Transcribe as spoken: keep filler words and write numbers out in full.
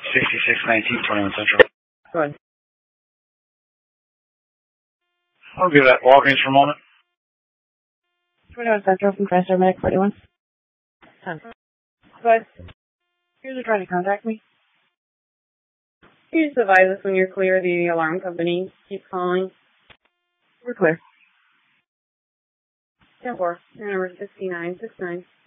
sixty-six nineteen, twenty-one Central. Go ahead. I'll give that Walgreens for a moment. twenty-one Central from Chrysler Medic forty-one. ten. Go ahead. You're trying to contact me. You just advise us when you're clear. The alarm company keep calling. We're clear. ten four. Your number is sixty-nine sixty-nine.